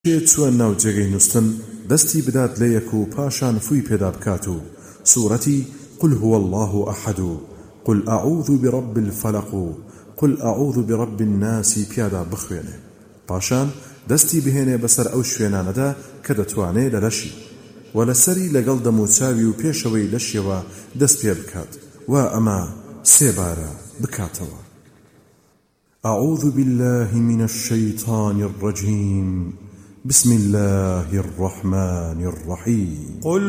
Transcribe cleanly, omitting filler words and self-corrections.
چوە ناو جێگەی نووستن دەستی بدات لە یەک و پاشان فووی پێدا بکات و سوورەتی قل هو الله أحد قل أعوذ برب الفلق قل أعوذ برب الناس پیادا بخوێنێ پاشان دەستی بهێنێ بەسەر ئەو شوێنانەدا کە دەتوانێ لە لەشی و لەسەری لەگەڵ دەموچاوی و پێشەوەی لەشیەوە دەست پێ بکات و ئەمە سێبارە بکاتەوە. أعوذ بالله من الشيطان الرجيم بسم الله الرحمن الرحيم.